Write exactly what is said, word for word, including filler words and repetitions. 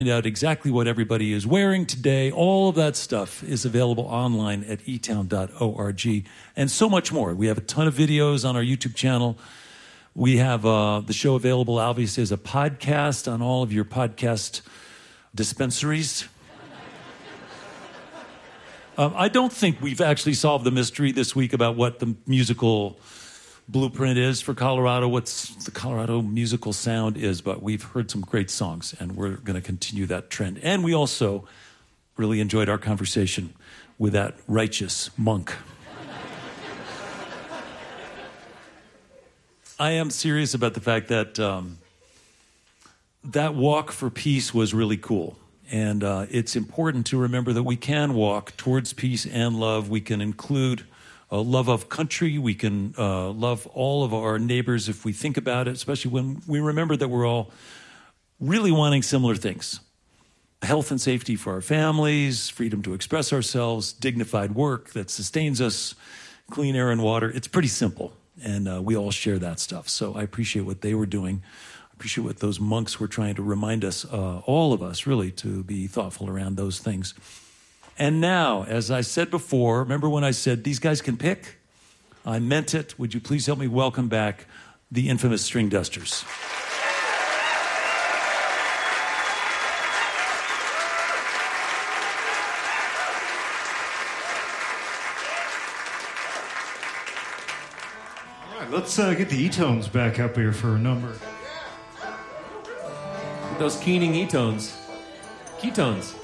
Find out exactly what everybody is wearing today. All of that stuff is available online at e town dot org and so much more. We have a ton of videos on our YouTube channel. We have uh, the show available, obviously, as a podcast on all of your podcast dispensaries. um, I don't think we've actually solved the mystery this week about what the musical blueprint is for Colorado, what's the Colorado musical sound is, but we've heard some great songs, and we're going to continue that trend. And we also really enjoyed our conversation with that righteous monk. I am serious about the fact that um, that walk for peace was really cool. And uh, it's important to remember that we can walk towards peace and love. We can include a love of country. We can uh, love all of our neighbors if we think about it, especially when we remember that we're all really wanting similar things. Health and safety for our families, freedom to express ourselves, dignified work that sustains us, clean air and water. It's pretty simple, and uh, we all share that stuff. So I appreciate what they were doing. I appreciate what those monks were trying to remind us, uh, all of us, really, to be thoughtful around those things. And now, as I said before, remember when I said these guys can pick? I meant it. Would you please help me welcome back the infamous String Dusters? All right, let's uh, get the E-tones back up here for a number. Those keening E-tones. Ketones.